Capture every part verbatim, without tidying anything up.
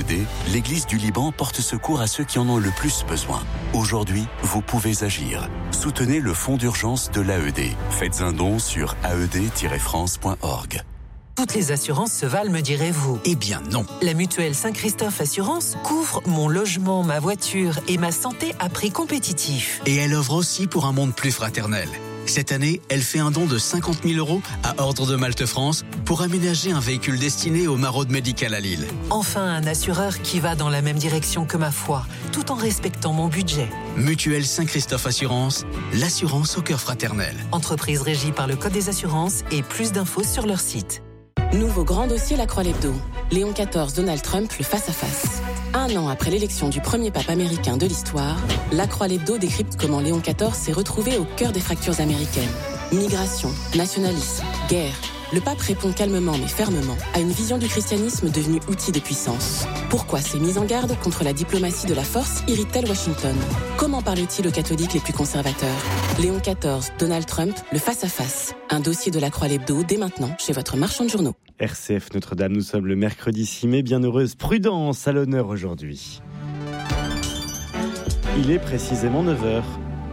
D, l'Église du Liban porte secours à ceux qui en ont le plus besoin. Aujourd'hui, vous pouvez agir. Soutenez le fonds d'urgence de l'A E D. Faites un don sur a e d tiret france point org. Toutes les assurances se valent, me direz-vous. Eh bien non. La mutuelle Saint-Christophe Assurance couvre mon logement, ma voiture et ma santé à prix compétitif. Et elle offre aussi pour un monde plus fraternel. Cette année, elle fait un don de cinquante mille euros à Ordre de Malte France pour aménager un véhicule destiné au Maraude Médical à Lille. Enfin, un assureur qui va dans la même direction que ma foi, tout en respectant mon budget. Mutuelle Saint-Christophe Assurance, l'assurance au cœur fraternel. Entreprise régie par le Code des assurances et plus d'infos sur leur site. Nouveau grand dossier La Croix-Lebdo. Léon quatorze, Donald Trump, le face-à-face. Un an après l'élection du premier pape américain de l'histoire, La Croix-Lebdo décrypte comment Léon quatorze s'est retrouvé au cœur des fractures américaines. Migration, nationalisme, guerre. Le pape répond calmement mais fermement à une vision du christianisme devenue outil de puissance. Pourquoi ces mises en garde contre la diplomatie de la force irritent-elles Washington ? Comment parle-t-il aux catholiques les plus conservateurs ? Léon quatorze, Donald Trump, le face-à-face. Un dossier de La Croix-Lebdo dès maintenant chez votre marchand de journaux. R C F Notre-Dame, nous sommes le mercredi six mai. Bienheureuse Prudence à l'honneur aujourd'hui. Il est précisément neuf heures.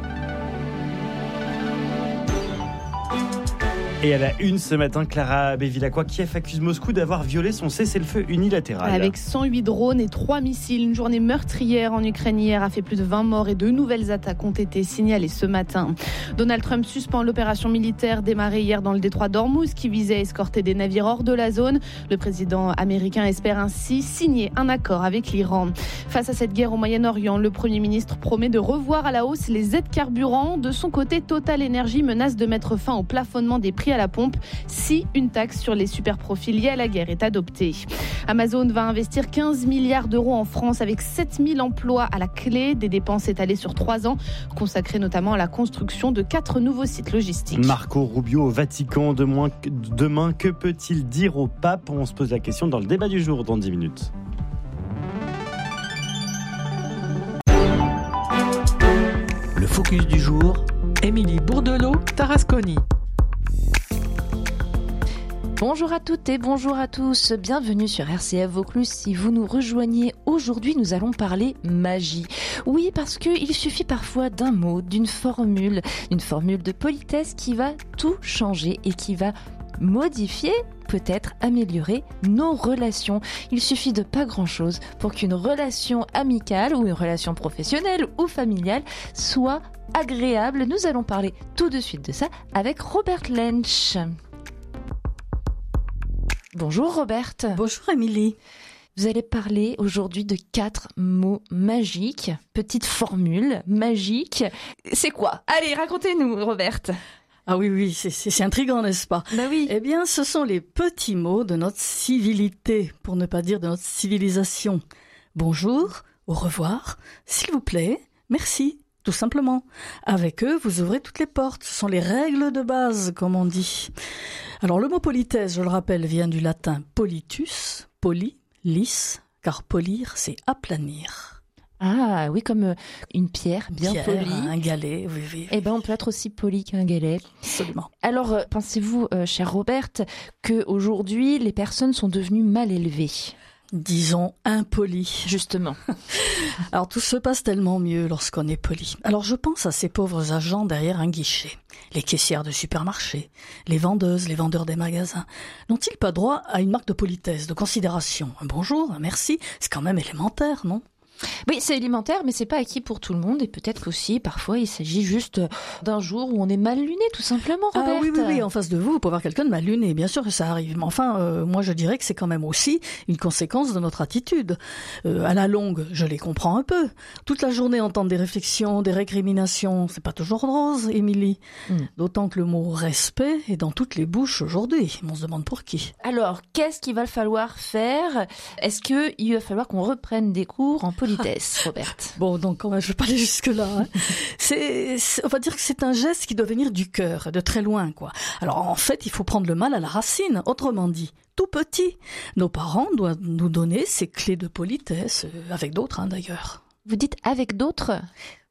Et à la une ce matin, Clara Bevilacqua, Kiev accuse Moscou d'avoir violé son cessez-le-feu unilatéral. Avec cent huit drones et trois missiles, une journée meurtrière en Ukraine hier a fait plus de vingt morts et de nouvelles attaques ont été signalées ce matin. Donald Trump suspend l'opération militaire démarrée hier dans le détroit d'Ormuz qui visait à escorter des navires hors de la zone. Le président américain espère ainsi signer un accord avec l'Iran. Face à cette guerre au Moyen-Orient, le Premier ministre promet de revoir à la hausse les aides carburant. De son côté, Total Energy menace de mettre fin au plafonnement des prix à la pompe si une taxe sur les superprofits liés à la guerre est adoptée. Amazon va investir quinze milliards d'euros en France avec sept mille emplois à la clé, des dépenses étalées sur trois ans, consacrées notamment à la construction de quatre nouveaux sites logistiques. Marco Rubio au Vatican, demain, demain que peut-il dire au pape ? On se pose la question dans le débat du jour dans dix minutes. Le focus du jour, Émilie Bourdelot-Tarasconi. Bonjour à toutes et bonjour à tous, bienvenue sur R C F Vaucluse. Si vous nous rejoignez aujourd'hui, nous allons parler magie. Oui, parce qu'il suffit parfois d'un mot, d'une formule, une formule de politesse qui va tout changer et qui va modifier, peut-être améliorer nos relations. Il suffit de pas grand-chose pour qu'une relation amicale ou une relation professionnelle ou familiale soit agréable. Nous allons parler tout de suite de ça avec Robert Lensch. Bonjour Robert. Bonjour Émilie. Vous allez parler aujourd'hui de quatre mots magiques, petite formule magique. C'est quoi ? Allez, racontez-nous Robert. Ah oui, oui, c'est, c'est, c'est intriguant, n'est-ce pas ? Bah oui. Eh bien, ce sont les petits mots de notre civilité, pour ne pas dire de notre civilisation. Bonjour, au revoir, s'il vous plaît, merci. Tout simplement. Avec eux, vous ouvrez toutes les portes. Ce sont les règles de base, comme on dit. Alors, le mot politesse, je le rappelle, vient du latin politus, poli, lisse, car polir, c'est aplanir. Ah oui, comme une pierre bien pierre, polie. Un galet, oui, oui. Eh bien, on peut être aussi poli qu'un galet. Absolument. Alors, pensez-vous, euh, cher Robert, qu'aujourd'hui, les personnes sont devenues mal élevées ? Disons impoli. Justement. Alors tout se passe tellement mieux lorsqu'on est poli. Alors je pense à ces pauvres agents derrière un guichet, les caissières de supermarché, les vendeuses, les vendeurs des magasins. N'ont-ils pas droit à une marque de politesse, de considération ? Un bonjour, un merci, c'est quand même élémentaire, non ? Oui, c'est élémentaire, mais c'est pas acquis pour tout le monde. Et peut-être qu'aussi, parfois, il s'agit juste d'un jour où on est mal luné, tout simplement, Robert. Ah oui, oui, oui, en face de vous, vous pouvez avoir quelqu'un de mal luné. Bien sûr que ça arrive. Mais enfin, euh, moi, je dirais que c'est quand même aussi une conséquence de notre attitude. Euh, à la longue, je les comprends un peu. Toute la journée, entendre des réflexions, des récriminations, c'est pas toujours rose, Émilie. Mm. D'autant que le mot respect est dans toutes les bouches aujourd'hui. On se demande pour qui. Alors, qu'est-ce qu'il va falloir faire ? Est-ce qu'il va falloir qu'on reprenne des cours en politique ? Robert. Bon, donc quand même, je vais pas aller jusque-là. Hein. C'est, c'est, on va dire que c'est un geste qui doit venir du cœur, de très loin, quoi. Alors en fait, il faut prendre le mal à la racine. Autrement dit, tout petit, nos parents doivent nous donner ces clés de politesse, avec d'autres hein, d'ailleurs. Vous dites avec d'autres ?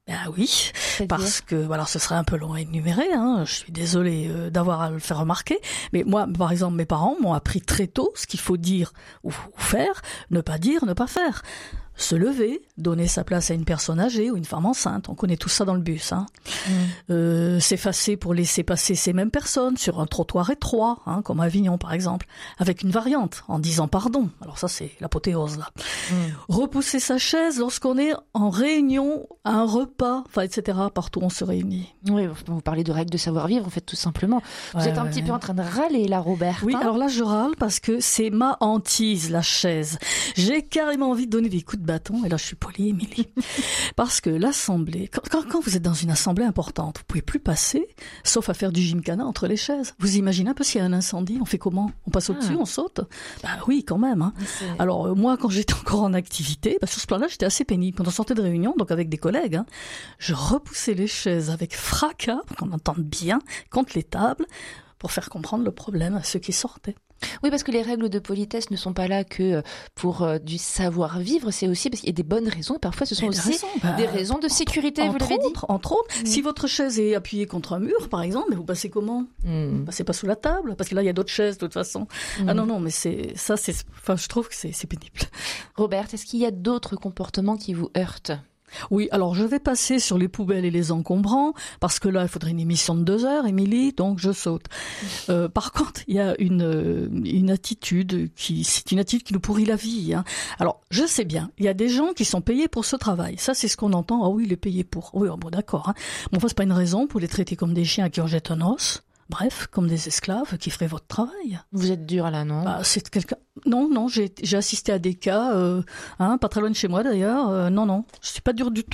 Ah oui, parce que, alors ce serait un peu long à énumérer, hein, je suis désolée euh, d'avoir à le faire remarquer, mais moi, par exemple, mes parents m'ont appris très tôt ce qu'il faut dire ou, ou faire, ne pas dire, ne pas faire. Se lever, donner sa place à une personne âgée ou une femme enceinte, on connaît tout ça dans le bus. Hein. Mmh. Euh, s'effacer pour laisser passer ces mêmes personnes sur un trottoir étroit, hein, comme à Avignon par exemple, avec une variante, en disant pardon. Alors ça c'est l'apothéose là. Mmh. Repousser sa chaise lorsqu'on est en réunion, à un repas, enfin et cetera. Partout on se réunit. Oui, vous parlez de règles de savoir-vivre en fait tout simplement. Vous ouais, êtes un ouais. petit peu en train de râler là, Robert. Oui, alors là je râle parce que c'est ma hantise la chaise. J'ai carrément envie de donner des coups de bâton, et là je suis polie, Émilie, parce que l'assemblée, quand, quand, quand vous êtes dans une assemblée importante, vous pouvez plus passer, sauf à faire du gymkhana entre les chaises. Vous imaginez un peu s'il y a un incendie, on fait comment? On passe au-dessus, ah. on saute? Bah oui, quand même. Hein. Alors euh, moi, quand j'étais encore en activité, bah, sur ce plan-là, j'étais assez pénible. Quand on sortait de réunion, donc avec des collègues, hein, je repoussais les chaises avec fracas, pour qu'on entende bien, contre les tables, pour faire comprendre le problème à ceux qui sortaient. Oui, parce que les règles de politesse ne sont pas là que pour euh, du savoir-vivre, c'est aussi parce qu'il y a des bonnes raisons et parfois ce sont aussi des raisons, bah, des raisons de sécurité, vous l'avez autres, dit. Entre autres, mmh. si votre chaise est appuyée contre un mur, par exemple, mais vous passez comment? mmh. Vous passez pas sous la table, parce que là il y a d'autres chaises de toute façon. Mmh. Ah non, non, mais c'est ça, c'est, enfin, je trouve que c'est, c'est pénible. Robert, est-ce qu'il y a d'autres comportements qui vous heurtent? Oui, alors je vais passer sur les poubelles et les encombrants, parce que là, il faudrait une émission de deux heures, Émilie, donc je saute. Euh, par contre, il y a une, une attitude qui, c'est une attitude qui nous pourrit la vie. Hein. Alors, je sais bien, il y a des gens qui sont payés pour ce travail. Ça, c'est ce qu'on entend. Ah oui, il est payé pour. Oui, bon, d'accord. Hein. Bon, enfin, c'est pas une raison pour les traiter comme des chiens à qui on jette un os. Bref, comme des esclaves qui feraient votre travail. Vous êtes dur là, non? Bah, c'est quelqu'un. Non, non, j'ai, j'ai assisté à des cas, euh, hein, pas très loin de chez moi d'ailleurs. Euh, non, non, je suis pas dur du tout.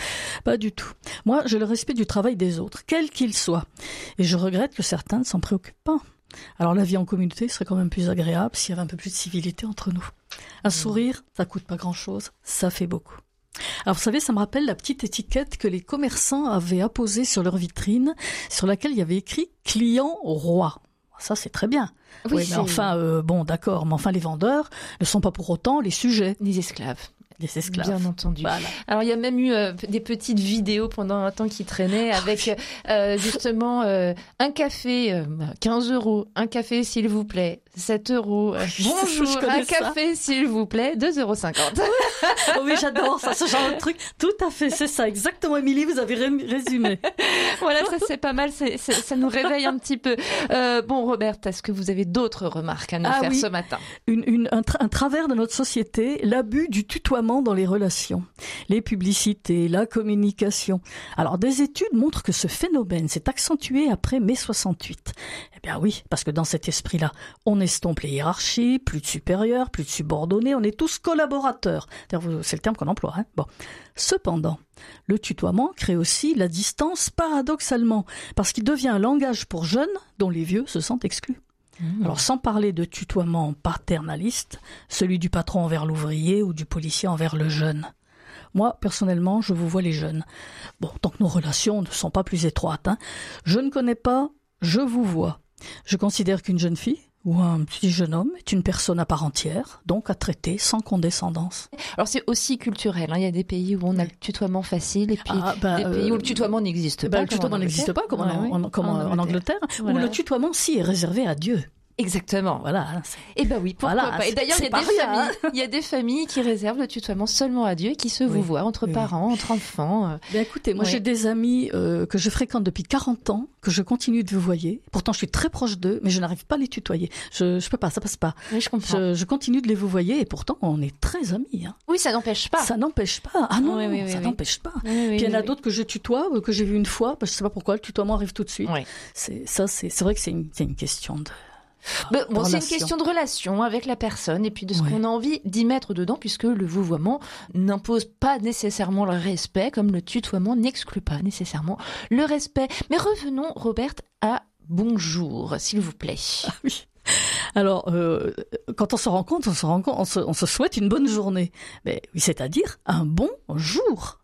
Pas du tout. Moi, j'ai le respect du travail des autres, quel qu'il soit. Et je regrette que certains ne s'en préoccupent pas. Alors la vie en communauté serait quand même plus agréable s'il y avait un peu plus de civilité entre nous. Un mmh. sourire, ça coûte pas grand-chose, ça fait beaucoup. Alors vous savez, ça me rappelle la petite étiquette que les commerçants avaient apposée sur leur vitrine, sur laquelle il y avait écrit « client roi ». Ça, c'est très bien. Oui, oui mais c'est... enfin, euh, bon, d'accord, mais enfin, les vendeurs ne sont pas pour autant les sujets. Les esclaves. Des esclaves. Bien entendu. Voilà. Alors, il y a même eu euh, des petites vidéos pendant un temps qui traînaient avec euh, justement euh, un café, euh, quinze euros, un café s'il vous plaît, sept euros, euh, bonjour, un café ça. S'il vous plaît, deux euros cinquante. Oh oui, j'adore ça, ce genre de truc. Tout à fait, c'est ça, exactement, Émilie, vous avez ré- résumé. Voilà, ça c'est pas mal, c'est, c'est, ça nous réveille un petit peu. Euh, bon, Robert, est-ce que vous avez d'autres remarques à nous ah, faire oui. ce matin? Une, une, un, tra- un travers de notre société, l'abus du tutoiement dans les relations, les publicités, la communication. Alors, des études montrent que ce phénomène s'est accentué après mai soixante-huit. Eh bien oui, parce que dans cet esprit-là, on estompe les hiérarchies, plus de supérieurs, plus de subordonnés, on est tous collaborateurs. C'est le terme qu'on emploie. Hein bon. Cependant, le tutoiement crée aussi la distance paradoxalement, parce qu'il devient un langage pour jeunes dont les vieux se sentent exclus. Mmh. Alors, sans parler de tutoiement paternaliste, celui du patron envers l'ouvrier ou du policier envers le jeune. Moi, personnellement, je vous vois les jeunes. Bon, tant que nos relations ne sont pas plus étroites, hein, je ne connais pas, je vous vois. Je considère qu'une jeune fille ou un petit jeune homme est une personne à part entière, donc à traiter sans condescendance. Alors c'est aussi culturel, hein. Il y a des pays où on a le tutoiement facile et puis ah, bah, des euh, pays où le tutoiement n'existe bah, pas. Le tutoiement n'existe pas, comme, ouais, en, en, comme en, en Angleterre, Angleterre voilà. Où le tutoiement, si, est réservé à Dieu. Exactement. Voilà. Et ben oui, pourquoi voilà, pas. Et d'ailleurs, il y a des rien, familles, hein. il y a des familles qui réservent le tutoiement seulement à Dieu et qui se oui. vouvoient entre oui. parents, entre enfants. Ben écoutez, moi oui. j'ai des amis euh, que je fréquente depuis quarante ans, que je continue de vouvoyer. Pourtant, je suis très proche d'eux, mais je n'arrive pas à les tutoyer. Je je peux pas, ça passe pas. Oui, je comprends. Je, je continue de les vouvoyer et pourtant, on est très amis. Hein. Oui, ça n'empêche pas. Ça n'empêche pas. Ah non, oui, oui, oui, ça oui. n'empêche pas. Oui, oui, Puis il y en a oui, d'autres que je tutoie, que j'ai vu une fois, parce que je sais pas pourquoi, le tutoiement arrive tout de suite. Oui. C'est ça, c'est c'est vrai que c'est une, c'est une question de Bon, bon, c'est une question de relation avec la personne et puis de ce ouais. qu'on a envie d'y mettre dedans, puisque le vouvoiement n'impose pas nécessairement le respect, comme le tutoiement n'exclut pas nécessairement le respect. Mais revenons, Robert, à bonjour, s'il vous plaît. Ah oui. Alors, euh, quand on se rencontre, on se rencontre, on se, on se souhaite une bonne journée. Mais oui, c'est-à-dire un bon jour.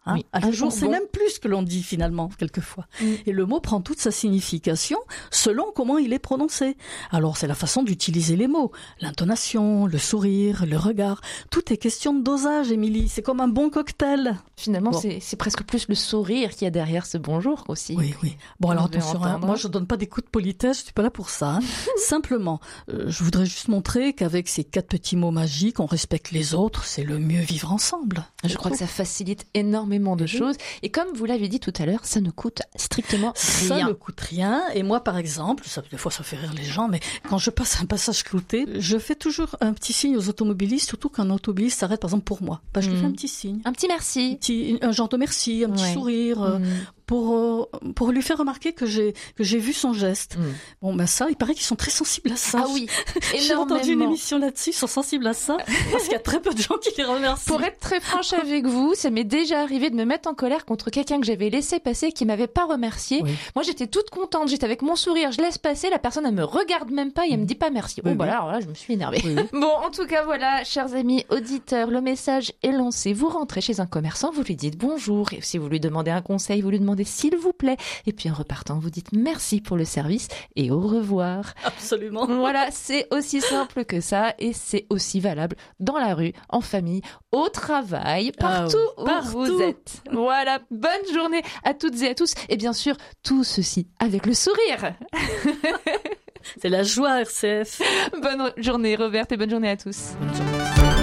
Hein. Oui, un jour, c'est bonbon. même plus que l'on dit finalement, quelquefois. Mm. Et le mot prend toute sa signification selon comment il est prononcé. Alors, c'est la façon d'utiliser les mots, l'intonation, le sourire, le regard. Tout est question de dosage, Émilie. C'est comme un bon cocktail. Finalement, Bon. c'est, c'est presque plus le sourire qu'il y a derrière ce bonjour aussi. Oui, oui. Bon, On alors devait attention, hein, entendre. moi je donne pas des coups de politesse, je suis pas là pour ça. Hein. Simplement, euh, je voudrais juste montrer qu'avec ces quatre petits mots magiques, on respecte les autres, c'est le mieux vivre ensemble. Je crois que ça facilite énormément de Mhm. choses. Et comme vous l'avez dit tout à l'heure, ça ne coûte strictement Ça rien. ne coûte rien. Et moi, par exemple, ça, des fois ça fait rire les gens, mais quand je passe un passage clouté, je fais toujours un petit signe aux automobilistes, surtout quand un automobiliste s'arrête, par exemple, pour moi. Ben, je lui Mhm. fais un petit signe. Un petit merci. Un, petit- un genre de merci, un petit Ouais. sourire, euh, Mm. pour, euh, pour lui faire remarquer que j'ai, que j'ai vu son geste. Mm. Bon, ben ça, il paraît qu'ils sont très sensibles à ça. Ah oui, J'ai entendu une énormément. émission là-dessus, ils sont sensibles à ça, parce qu'il y a très peu de gens qui les remercient. Pour être très franche avec vous, ça m'est déjà arrivé de me mettre en colère contre quelqu'un que j'avais laissé passer, qui m'avait pas remercié. Oui. Moi, j'étais toute contente, j'étais avec mon sourire, je laisse passer, la personne, elle me regarde même pas et elle me dit pas merci. Oui, Oh, bah oui. là, alors là, je me suis énervée. Oui, oui. Bon, en tout cas, voilà, chers amis auditeurs, le message est lancé. Vous rentrez chez un commerçant, vous lui dites bonjour. Et si vous lui demandez un conseil, vous lui demandez s'il vous plaît. Et puis en repartant, vous dites merci pour le service et au revoir. Absolument. Voilà, c'est aussi simple que ça et c'est aussi valable dans la rue, en famille, au travail, partout Ah oui, où partout. vous êtes. Voilà, bonne journée à toutes et à tous. Et bien sûr, tout ceci avec le sourire. C'est la joie, R C F. Bonne journée, Robert, et bonne journée à tous. Bonne journée.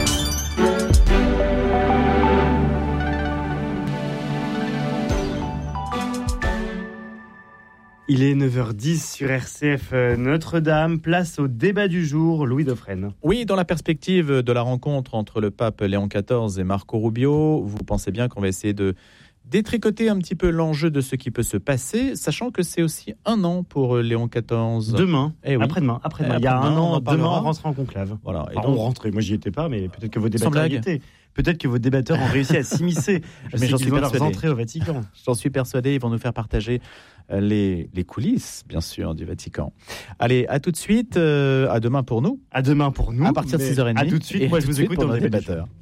Il est neuf heures dix sur R C F Notre-Dame. Place au débat du jour, Louis Dauphren. Oui, dans la perspective de la rencontre entre le pape Léon quatorze et Marco Rubio, vous pensez bien qu'on va essayer de détricoter un petit peu l'enjeu de ce qui peut se passer, sachant que c'est aussi un an pour Léon quatorze. Demain, Eh oui. après-demain, après-demain. Eh, Il y a après-demain, un on en an, demain, parlera. on rentre en conclave. Voilà. Et Enfin, donc, on rentrait, moi j'y étais pas, mais peut-être que vos Sans débatteurs y blague. étaient. Peut-être que vos débatteurs ont réussi à s'immiscer. Mais j'en suis qu'ils ont leurs persuadé. entrées au Vatican. J'en suis persuadé, ils vont nous faire partager euh, les, les coulisses, bien sûr, du Vatican. Allez, à tout de suite, euh, à demain pour nous. À demain pour nous. À partir de mais six heures trente. À tout de suite, et moi à je tout de vous suite écoute pour dans le nos débat du débatteurs.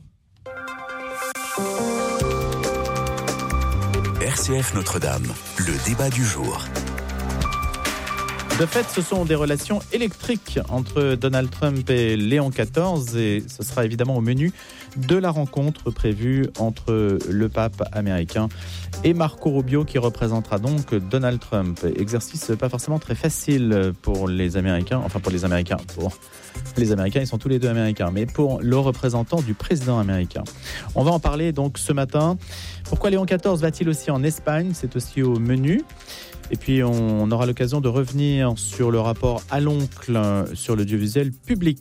R C F Notre-Dame, le débat du jour. De fait, ce sont des relations électriques entre Donald Trump et Léon quatorze et ce sera évidemment au menu de la rencontre prévue entre le pape américain et Marco Rubio qui représentera donc Donald Trump. Exercice pas forcément très facile pour les Américains, enfin pour les Américains, pour les Américains, ils sont tous les deux Américains, mais pour le représentant du président américain. On va en parler donc ce matin. Pourquoi Léon quatorze va-t-il aussi en Espagne ? C'est aussi au menu. Et puis, on aura l'occasion de revenir sur le rapport à l'oncle sur l'audiovisuel public.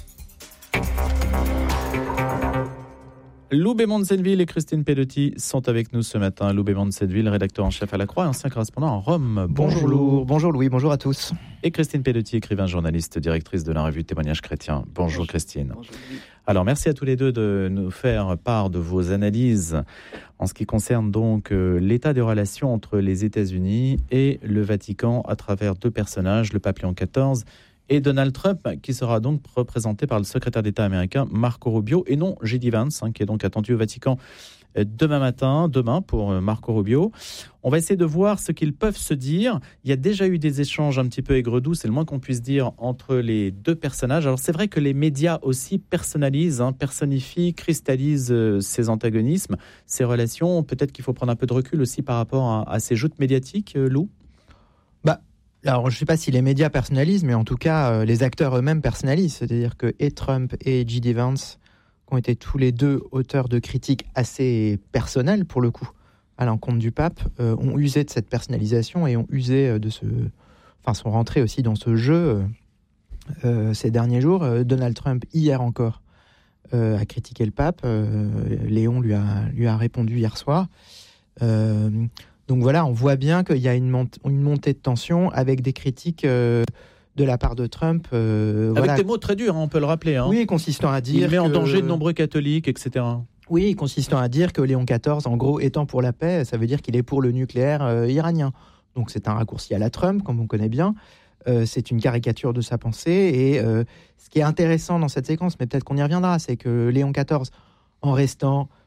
Lou Bémond-Senville et Christine Pedotti sont avec nous ce matin. Lou Bémond-Senville, rédacteur en chef à La Croix et ancien correspondant à Rome. Bonjour, Bonjour Lou. Lou. Bonjour Louis, bonjour à tous. Et Christine Pedotti, écrivain, journaliste, directrice de la revue Témoignages chrétiens. Bonjour, bonjour Christine. Bonjour, Alors, merci à tous les deux de nous faire part de vos analyses en ce qui concerne donc euh, l'état des relations entre les États-Unis et le Vatican à travers deux personnages, le pape Léon quatorze et Donald Trump, qui sera donc représenté par le secrétaire d'État américain Marco Rubio et non J D Vance, hein, qui est donc attendu au Vatican demain matin, demain pour Marco Rubio. On va essayer de voir ce qu'ils peuvent se dire. Il y a déjà eu des échanges un petit peu aigre-doux, c'est le moins qu'on puisse dire, entre les deux personnages. Alors c'est vrai que les médias aussi personnalisent, hein, personnifient, cristallisent euh, ces antagonismes, ces relations. Peut-être qu'il faut prendre un peu de recul aussi par rapport à, à ces joutes médiatiques, euh, Lou. Bah, alors je ne sais pas si les médias personnalisent, mais en tout cas, euh, les acteurs eux-mêmes personnalisent. C'est-à-dire que et Trump et J D Vance, qui ont été tous les deux auteurs de critiques assez personnelles, pour le coup, à l'encontre du pape, euh, ont usé de cette personnalisation et ont usé de ce... Enfin, sont rentrés aussi dans ce jeu euh, ces derniers jours. Euh, Donald Trump, hier encore, euh, a critiqué le pape. Euh, Léon lui a, lui a répondu hier soir. Euh, donc voilà, on voit bien qu'il y a une, mont- une montée de tension avec des critiques... Euh, de la part de Trump. Euh, Avec voilà. des mots très durs, hein, on peut le rappeler. Hein. Oui, consistant à dire Il met en que... danger de nombreux catholiques, et cetera. Oui, consistant à dire que Léon quatorze, en gros, étant pour la paix, ça veut dire qu'il est pour le nucléaire euh, iranien. Donc c'est un raccourci à la Trump, comme on connaît bien. Euh, c'est une caricature de sa pensée. Et euh, ce qui est intéressant dans cette séquence, mais peut-être qu'on y reviendra, c'est que Léon quatorze, en restant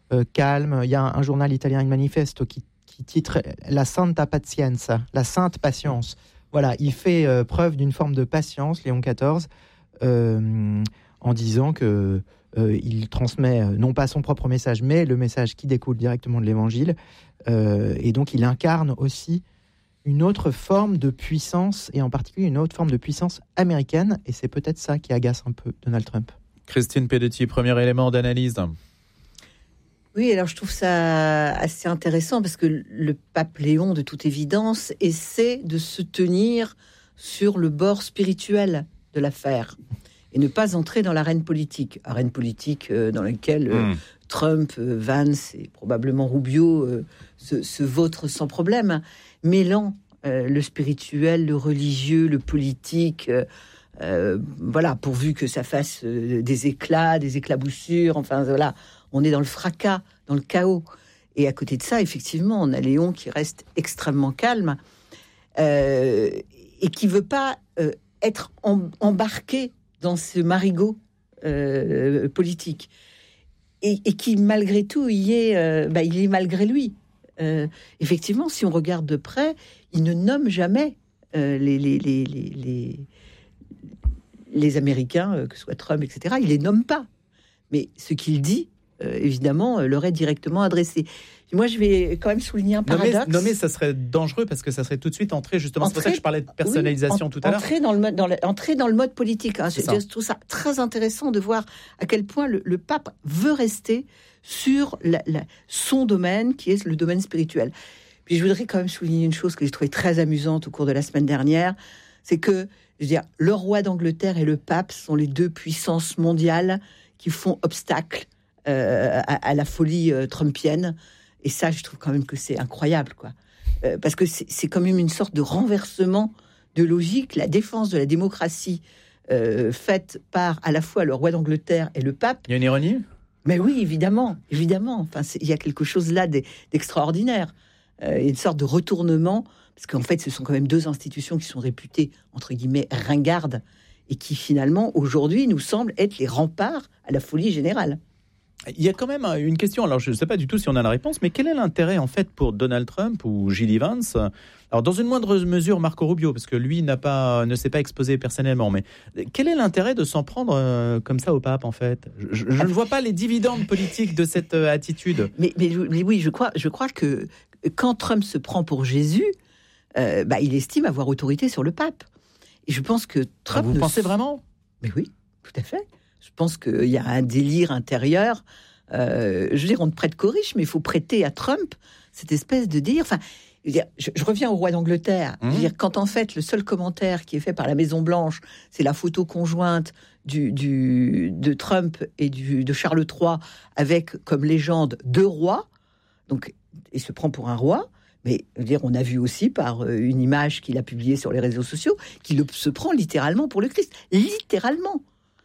euh, calme. Il y a un, un journal italien, Il Manifesto, qui, qui titre La Santa Pazienza, la sainte patience. Voilà, il fait euh, preuve d'une forme de patience, Léon quatorze, euh, en disant que euh, il transmet euh, non pas son propre message, mais le message qui découle directement de l'Évangile. Euh, et donc, il incarne aussi une autre forme de puissance, et en particulier une autre forme de puissance américaine. Et c'est peut-être ça qui agace un peu Donald Trump. Christine Pedetti, premier élément d'analyse. Oui, alors je trouve ça assez intéressant parce que le pape Léon, de toute évidence, essaie de se tenir sur le bord spirituel de l'affaire et ne pas entrer dans l'arène politique. Arène politique euh, dans laquelle euh, mmh. Trump, euh, Vance et probablement Rubio euh, se, se vautrent sans problème, mêlant euh, le spirituel, le religieux, le politique... Euh, Euh, voilà, pourvu que ça fasse euh, des éclats, des éclaboussures, enfin voilà, on est dans le fracas, dans le chaos. Et à côté de ça, effectivement, on a Léon qui reste extrêmement calme euh, et qui veut pas euh, être em- embarqué dans ce marigot euh, politique. Et, et qui, malgré tout, il est, euh, bah, il est malgré lui. Euh, effectivement, si on regarde de près, il ne nomme jamais euh, les... les, les, les, les les Américains, euh, que ce soit Trump, et cetera, il les nomme pas. Mais ce qu'il dit, euh, évidemment, euh, leur est directement adressé. Moi, je vais quand même souligner un paradoxe. Nommer, nommer, ça serait dangereux parce que ça serait tout de suite entrer, justement, entrer, c'est pour ça que je parlais de personnalisation oui, en, tout à l'heure. Entrer dans le mode, dans le, entrer dans le mode politique. Hein. Je, je trouve ça très intéressant de voir à quel point le, le pape veut rester sur la, la, son domaine, qui est le domaine spirituel. Puis je voudrais quand même souligner une chose que j'ai trouvée très amusante au cours de la semaine dernière, c'est que je veux dire, le roi d'Angleterre et le pape sont les deux puissances mondiales qui font obstacle euh, à, à la folie euh, trumpienne. Et ça, je trouve quand même que c'est incroyable, quoi. Euh, parce que c'est, c'est quand même une sorte de renversement de logique. La défense de la démocratie euh, faite par à la fois le roi d'Angleterre et le pape. Il y a une ironie ? Mais oui, évidemment, évidemment. Enfin, il y a quelque chose là d'extraordinaire. Euh, une sorte de retournement. Parce qu'en fait, ce sont quand même deux institutions qui sont réputées, entre guillemets, ringardes, et qui finalement, aujourd'hui, nous semblent être les remparts à la folie générale. Il y a quand même une question, alors je ne sais pas du tout si on a la réponse, mais quel est l'intérêt, en fait, pour Donald Trump ou J D Vance ? Alors, dans une moindre mesure, Marco Rubio, parce que lui n'a pas, ne s'est pas exposé personnellement, mais quel est l'intérêt de s'en prendre euh, comme ça au pape, en fait ? Je ne vois pas les dividendes politiques de cette euh, attitude. Mais, mais, mais oui, je crois, je crois que quand Trump se prend pour Jésus, Euh, bah, il estime avoir autorité sur le pape. Et je pense que Trump... Ah, vous pensez s... vraiment ? Mais oui, tout à fait. Je pense qu'il y a un délire intérieur. Euh, je veux dire, on ne prête qu'aux riches, mais il faut prêter à Trump cette espèce de délire. Enfin, je, veux dire, je, je reviens au roi d'Angleterre. Mmh. Je veux dire, quand en fait, le seul commentaire qui est fait par la Maison-Blanche, c'est la photo conjointe du, du, de Trump et du, de Charles trois avec comme légende deux rois. Donc, il se prend pour un roi. Mais je veux dire, on a vu aussi par une image qu'il a publiée sur les réseaux sociaux qu'il se prend littéralement pour le Christ. Littéralement.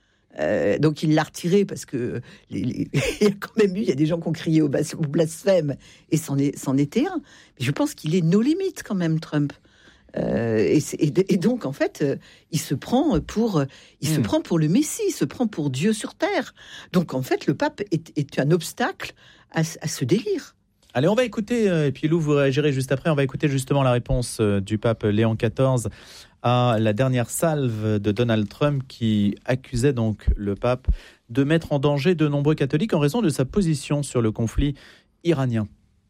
Euh, donc il l'a retiré parce que les, les, il y a quand même eu, il y a des gens qui ont crié au, bas, au blasphème et c'en, est, c'en était un. Mais je pense qu'il est nos limites quand même, Trump. Euh, et, et, et donc en fait, euh, il se prend pour, il mmh. se prend pour le Messie, il se prend pour Dieu sur terre. Donc en fait, le pape est, est un obstacle à, à ce délire. Allez, on va écouter, et puis Lou, vous réagirez juste après, on va écouter justement la réponse du pape Léon quatorze à la dernière salve de Donald Trump qui accusait donc le pape de mettre en danger de nombreux catholiques en raison de sa position sur le conflit iranien.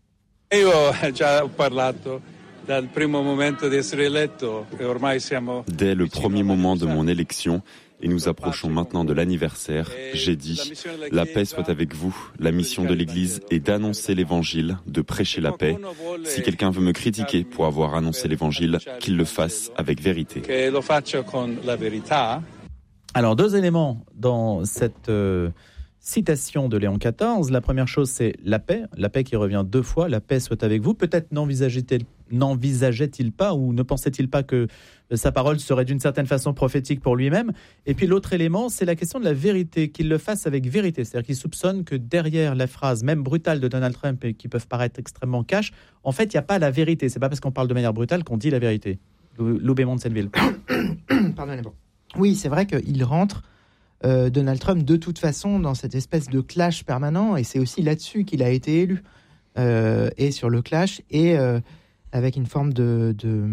Io ho già parlato dal primo momento di essere eletto e ormai siamo Dès le premier moment de mon élection, et nous approchons maintenant de l'anniversaire, j'ai dit « La paix soit avec vous. La mission de l'Église est d'annoncer l'Évangile, de prêcher la paix. Si quelqu'un veut me critiquer pour avoir annoncé l'Évangile, qu'il le fasse avec vérité. » Alors, deux éléments dans cette euh, citation de Léon quatorze. La première chose, c'est la paix. La paix qui revient deux fois. La paix soit avec vous. Peut-être n'envisageait-il, n'envisageait-il pas ou ne pensait-il pas que sa parole serait d'une certaine façon prophétique pour lui-même. Et puis l'autre élément, c'est la question de la vérité, qu'il le fasse avec vérité. C'est-à-dire qu'il soupçonne que derrière la phrase, même brutale de Donald Trump, et qui peuvent paraître extrêmement cash, en fait, il n'y a pas la vérité. C'est pas parce qu'on parle de manière brutale qu'on dit la vérité. Lou Bémond de Senneville. Pardonnez-moi. Oui, c'est vrai qu'il rentre euh, Donald Trump, de toute façon, dans cette espèce de clash permanent, et c'est aussi là-dessus qu'il a été élu, euh, et sur le clash, et euh, avec une forme de... de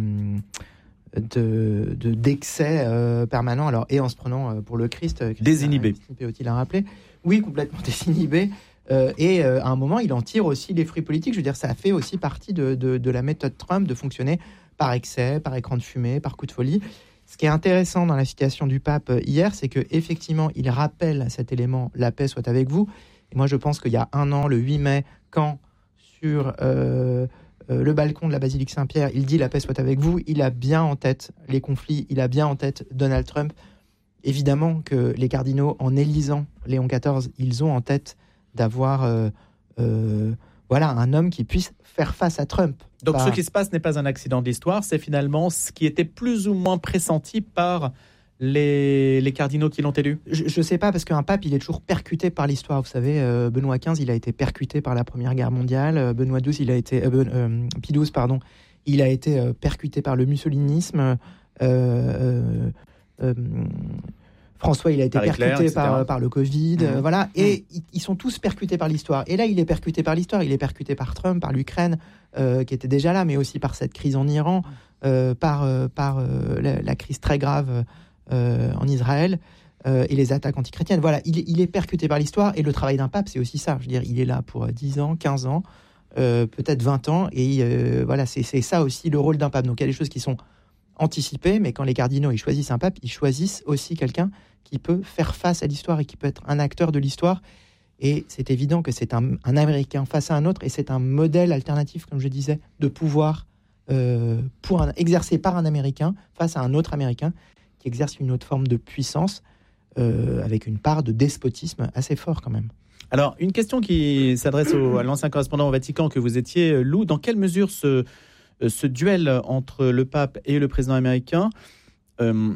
De, de, d'excès euh, permanent, alors, et en se prenant euh, pour le Christ. Euh, désinhibé. Peut-il l'a rappelé. Oui, complètement désinhibé. Euh, et euh, à un moment, il en tire aussi les fruits politiques. Je veux dire, ça a fait aussi partie de, de, de la méthode Trump de fonctionner par excès, par écran de fumée, par coup de folie. Ce qui est intéressant dans la citation du pape hier, c'est qu'effectivement, il rappelle cet élément « la paix soit avec vous ». Et moi, je pense qu'il y a un an, le huit mai, quand sur... Euh, Euh, le balcon de la basilique Saint-Pierre, il dit « la paix soit avec vous », il a bien en tête les conflits, il a bien en tête Donald Trump. Évidemment que les cardinaux, en élisant Léon quatorze, ils ont en tête d'avoir euh, euh, voilà, un homme qui puisse faire face à Trump. Donc Par... ce qui se passe n'est pas un accident de l'histoire, c'est finalement ce qui était plus ou moins pressenti par les, les cardinaux qui l'ont élu. Je ne sais pas, parce qu'un pape, il est toujours percuté par l'histoire. Vous savez, euh, Benoît quinze, il a été percuté par la Première Guerre mondiale. Euh, Benoît douze, il a été... Euh, euh, Pie douze, pardon, il a été euh, percuté par le mussolinisme. Euh, euh, euh, François, il a été par percuté Hitler, par, par le Covid. Mmh. Euh, voilà. Et mmh. ils sont tous percutés par l'histoire. Et là, il est percuté par l'histoire. Il est percuté par Trump, par l'Ukraine, euh, qui était déjà là, mais aussi par cette crise en Iran, euh, par, euh, par euh, la, la crise très grave Euh, en Israël euh, et les attaques antichrétiennes. Voilà, il, il est percuté par l'histoire, et le travail d'un pape, c'est aussi ça. Je veux dire, il est là pour dix ans, quinze ans, euh, peut-être vingt ans, et euh, voilà, c'est, c'est ça aussi le rôle d'un pape. Donc il y a des choses qui sont anticipées, mais quand les cardinaux ils choisissent un pape, ils choisissent aussi quelqu'un qui peut faire face à l'histoire et qui peut être un acteur de l'histoire. Et c'est évident que c'est un, un Américain face à un autre, et c'est un modèle alternatif, comme je disais, de pouvoir euh, pour un, exercé par un Américain face à un autre Américain, qui exerce une autre forme de puissance, euh, avec une part de despotisme assez fort quand même. Alors, une question qui s'adresse au, à l'ancien correspondant au Vatican que vous étiez, Lou. Dans quelle mesure ce, ce duel entre le pape et le président américain euh,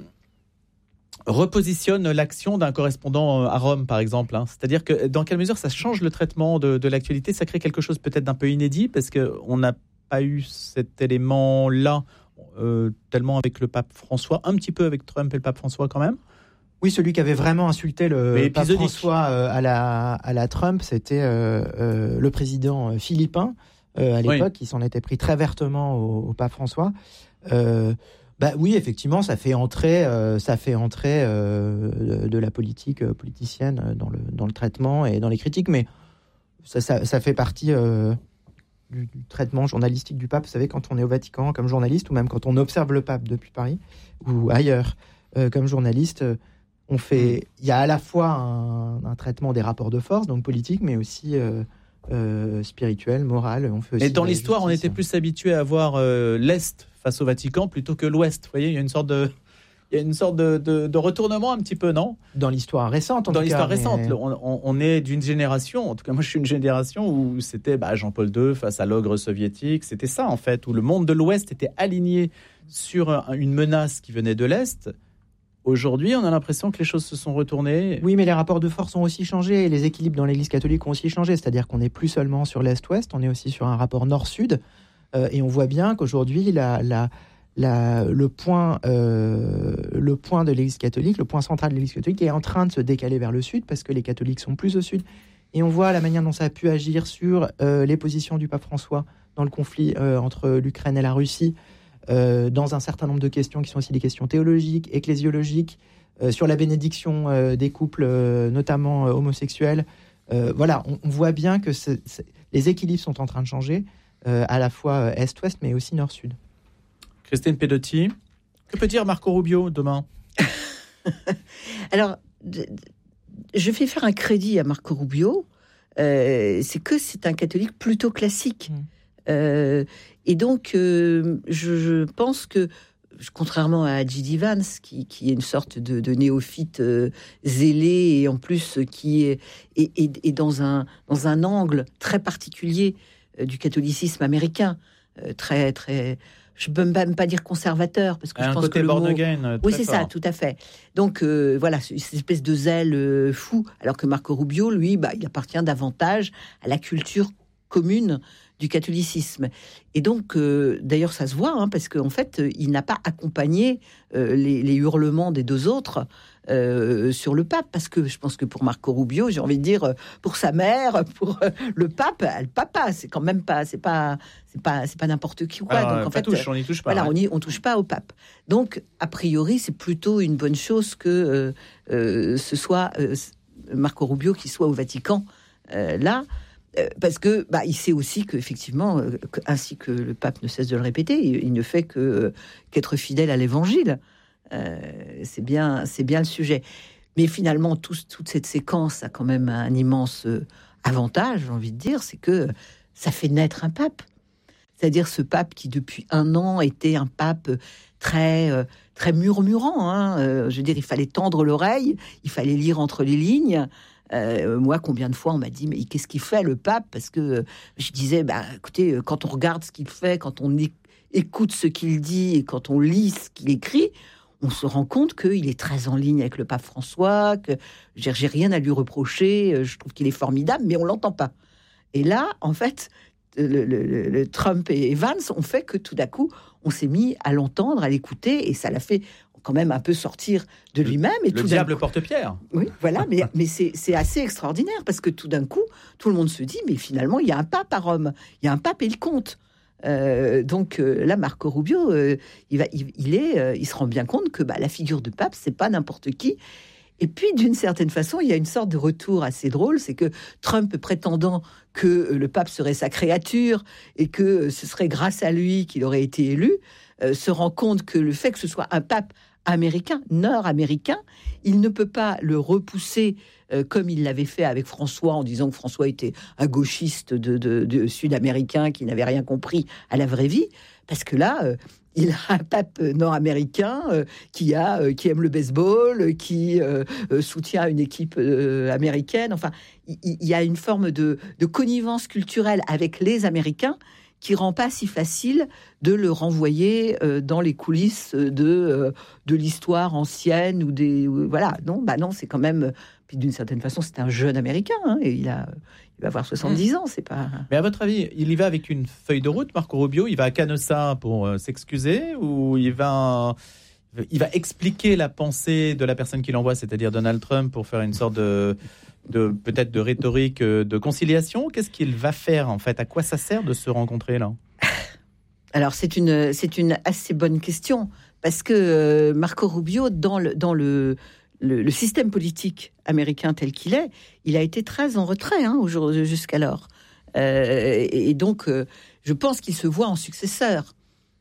repositionne l'action d'un correspondant à Rome, par exemple, hein. C'est-à-dire que dans quelle mesure ça change le traitement de, de l'actualité? Ça crée quelque chose peut-être d'un peu inédit, parce qu'on n'a pas eu cet élément-là Euh, tellement avec le pape François, un petit peu avec Trump et le pape François quand même. Oui, celui qui avait vraiment insulté le pape François euh, à, la, à la Trump, c'était euh, euh, le président philippin euh, à l'époque, oui. qui s'en était pris très vertement au, au pape François. Euh, bah oui, effectivement, ça fait entrer, euh, ça fait entrer euh, de, de la politique euh, politicienne dans le, dans le traitement et dans les critiques, mais ça, ça, ça fait partie... Euh, Du, du traitement journalistique du pape. Vous savez, quand on est au Vatican comme journaliste, ou même quand on observe le pape depuis Paris ou ailleurs euh, comme journaliste, euh, on fait. Il y a à la fois un, un traitement des rapports de force, donc politique, mais aussi euh, euh, spirituel, moral. On fait aussi. Et dans l'histoire, justice. On était plus habitué à voir euh, l'Est face au Vatican plutôt que l'Ouest. Vous voyez, il y a une sorte de. Il y a une sorte de, de, de retournement un petit peu, non? Dans l'histoire récente, en Dans tout l'histoire cas, récente. mais... On, on, on est d'une génération, en tout cas moi je suis une génération où c'était bah, Jean-Paul deux face à l'ogre soviétique. C'était ça en fait, où le monde de l'Ouest était aligné sur une menace qui venait de l'Est. Aujourd'hui, on a l'impression que les choses se sont retournées. Oui, mais les rapports de force ont aussi changé, et les équilibres dans l'Église catholique ont aussi changé. C'est-à-dire qu'on n'est plus seulement sur l'Est-Ouest, on est aussi sur un rapport Nord-Sud. Euh, et on voit bien qu'aujourd'hui, la... la La, le, point, euh, le point de l'Église catholique, le point central de l'Église catholique est en train de se décaler vers le sud, parce que les catholiques sont plus au sud. Et on voit la manière dont ça a pu agir sur euh, les positions du pape François dans le conflit euh, entre l'Ukraine et la Russie, euh, dans un certain nombre de questions qui sont aussi des questions théologiques, ecclésiologiques, euh, sur la bénédiction euh, des couples, euh, notamment euh, homosexuels. Euh, voilà, on, on voit bien que c'est, c'est, les équilibres sont en train de changer, euh, à la fois est-ouest, mais aussi nord-sud. Christine Pedotti, que peut dire Marco Rubio demain? Alors, je vais faire un crédit à Marco Rubio. Euh, c'est que c'est un catholique plutôt classique. Mmh. Euh, et donc, euh, je, je pense que, contrairement à J D. Vance, qui, qui est une sorte de, de néophyte euh, zélé, et en plus qui est, est, est, est dans, un, dans un angle très particulier euh, du catholicisme américain, euh, très... très je ne peux même pas dire conservateur, parce que un je pense côté que le born mot... again, oui, c'est fort. ça, tout à fait. Donc euh, voilà, cette espèce de zèle euh, fou, alors que Marco Rubio, lui, bah, il appartient davantage à la culture commune du catholicisme. Et donc, euh, d'ailleurs, ça se voit, hein, parce qu'en fait, il n'a pas accompagné euh, les, les hurlements des deux autres euh, sur le pape, parce que je pense que pour Marco Rubio, j'ai envie de dire, pour sa mère, pour euh, le pape, le papa, c'est quand même pas, c'est pas, c'est pas, c'est pas n'importe qui ou quoi. Alors, donc en pas fait, touche, on n'y touche pas. Voilà, hein. on y, on touche pas au pape. Donc, a priori, c'est plutôt une bonne chose que euh, euh, ce soit euh, Marco Rubio qui soit au Vatican euh, là. Parce que bah, il sait aussi qu'effectivement, euh, que, ainsi que le pape ne cesse de le répéter, il, il ne fait que euh, qu'être fidèle à l'Évangile. Euh, c'est bien, c'est bien le sujet. Mais finalement, tout, toute cette séquence a quand même un immense euh, avantage, j'ai envie de dire, c'est que ça fait naître un pape. C'est-à-dire ce pape qui depuis un an était un pape très euh, très murmurant. Hein. Euh, je veux dire, il fallait tendre l'oreille, il fallait lire entre les lignes. Euh, moi, combien de fois on m'a dit mais qu'est-ce qu'il fait le pape? Parce que euh, je disais bah écoutez, quand on regarde ce qu'il fait, quand on é- écoute ce qu'il dit et quand on lit ce qu'il écrit, on se rend compte qu'il est très en ligne avec le pape François, que j'ai, j'ai rien à lui reprocher, je trouve qu'il est formidable, mais on l'entend pas. Et là, en fait, le, le, le Trump et Vance ont fait que tout d'un coup, on s'est mis à l'entendre, à l'écouter, et ça l'a fait quand même un peu sortir de lui-même. Et le tout diable coup, porte-pierre. Oui, voilà, mais, mais c'est, c'est assez extraordinaire, parce que tout d'un coup, tout le monde se dit, mais finalement, il y a un pape à Rome, il y a un pape et il compte. Euh, donc euh, là, Marco Rubio, euh, il, va, il, il, est, euh, il se rend bien compte que bah, la figure de pape, c'est pas n'importe qui. Et puis, d'une certaine façon, il y a une sorte de retour assez drôle, c'est que Trump, prétendant que le pape serait sa créature et que ce serait grâce à lui qu'il aurait été élu, euh, se rend compte que le fait que ce soit un pape américain, nord-américain, il ne peut pas le repousser euh, comme il l'avait fait avec François, en disant que François était un gauchiste de, de, de sud-américain qui n'avait rien compris à la vraie vie, parce que là, euh, il a un pape nord-américain euh, qui, a, euh, qui aime le baseball, euh, qui euh, euh, soutient une équipe euh, américaine. Enfin, il, il y a une forme de, de connivence culturelle avec les Américains qui rend pas si facile de le renvoyer euh, dans les coulisses de euh, de l'histoire ancienne ou des euh, voilà non bah non c'est quand même puis d'une certaine façon c'est un jeune Américain hein, et il a il va avoir soixante-dix ans, c'est pas. Mais à votre avis, il y va avec une feuille de route, Marco Rubio? Il va à Canossa pour euh, s'excuser, ou il va il va expliquer la pensée de la personne qui l'envoie, c'est-à-dire Donald Trump, pour faire une sorte de de peut-être de rhétorique de conciliation? Qu'est-ce qu'il va faire en fait? À quoi ça sert de se rencontrer là? Alors c'est une c'est une assez bonne question, parce que Marco Rubio, dans le dans le le, le système politique américain tel qu'il est, il a été très en retrait hein, jusqu'alors, euh, et, et donc euh, je pense qu'il se voit en successeur.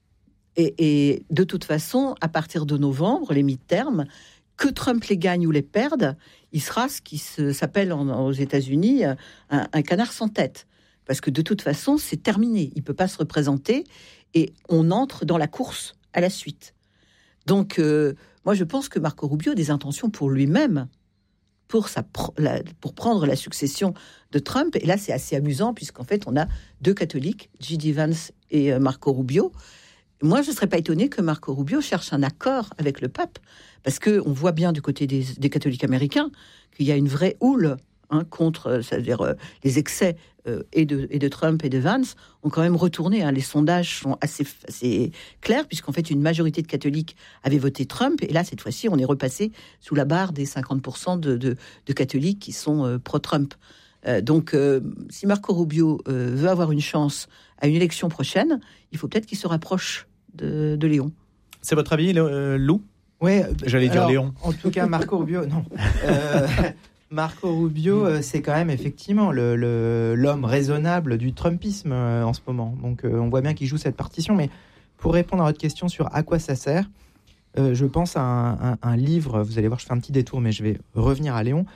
Et, et de toute façon, à partir de novembre, les mi-termes, que Trump les gagne ou les perde, il sera ce qui se, s'appelle en, aux États-Unis un, un canard sans tête. Parce que de toute façon, c'est terminé. Il ne peut pas se représenter et on entre dans la course à la suite. Donc, euh, moi, je pense que Marco Rubio a des intentions pour lui-même, pour, sa, la, pour prendre la succession de Trump. Et là, c'est assez amusant, puisqu'en fait, on a deux catholiques, J D Vance et euh, Marco Rubio. Moi, je ne serais pas étonné que Marco Rubio cherche un accord avec le pape, parce qu'on voit bien du côté des, des catholiques américains qu'il y a une vraie houle hein, contre, c'est-à-dire euh, les excès euh, et, de, et de Trump et de Vance ont quand même retourné. Hein. Les sondages sont assez, assez clairs, puisqu'en fait, une majorité de catholiques avaient voté Trump, et là, cette fois-ci, on est repassé sous la barre des cinquante pour cent de, de, de catholiques qui sont euh, pro-Trump. Euh, donc, euh, si Marco Rubio euh, veut avoir une chance à une élection prochaine, il faut peut-être qu'il se rapproche de, de Léon. C'est votre avis, euh, Lou? Oui, j'allais dire alors, Léon. En tout cas, Marco Rubio, non. Euh, Marco Rubio, euh, c'est quand même effectivement le, le, l'homme raisonnable du Trumpisme euh, en ce moment. Donc, euh, on voit bien qu'il joue cette partition. Mais pour répondre à votre question sur à quoi ça sert, euh, je pense à un, un, un livre. Vous allez voir, je fais un petit détour, mais je vais revenir à Léon.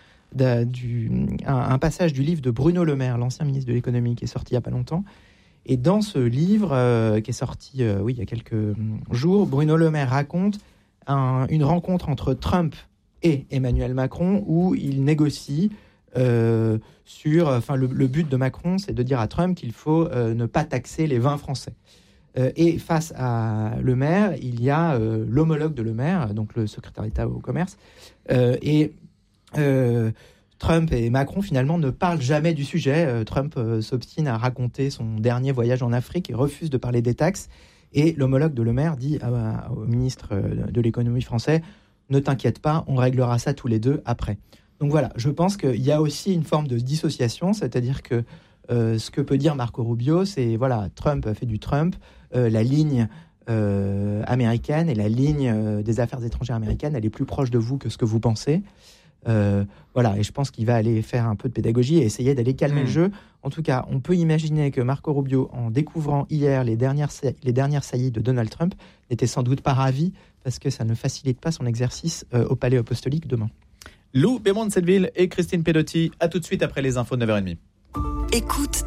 Du, un, un passage du livre de Bruno Le Maire, l'ancien ministre de l'économie, qui est sorti il n'y a pas longtemps. Et dans ce livre, euh, qui est sorti euh, oui, il y a quelques jours, Bruno Le Maire raconte un, une rencontre entre Trump et Emmanuel Macron, où il négocie euh, sur... Enfin, le, le but de Macron, c'est de dire à Trump qu'il faut euh, ne pas taxer les vins français. Euh, et face à Le Maire, il y a euh, l'homologue de Le Maire, donc le secrétaire d'État au commerce. Euh, et... Euh, Trump et Macron, finalement, ne parlent jamais du sujet. Euh, Trump euh, s'obstine à raconter son dernier voyage en Afrique et refuse de parler des taxes. Et l'homologue de Le Maire dit à, au ministre de l'économie français, ne t'inquiète pas, on réglera ça tous les deux après. Donc voilà, je pense qu'il y a aussi une forme de dissociation, c'est-à-dire que euh, ce que peut dire Marco Rubio, c'est voilà, Trump a fait du Trump, euh, la ligne euh, américaine et la ligne euh, des affaires étrangères américaines, elle est plus proche de vous que ce que vous pensez. Euh, voilà, et je pense qu'il va aller faire un peu de pédagogie et essayer d'aller calmer mmh. le jeu. En tout cas, on peut imaginer que Marco Rubio, en découvrant hier les dernières, les dernières saillies de Donald Trump, n'était sans doute pas ravi parce que ça ne facilite pas son exercice euh, au Palais Apostolique demain. Lou Bémont de Selleville et Christine Pedotti, à tout de suite après les infos de neuf heures trente. Écoute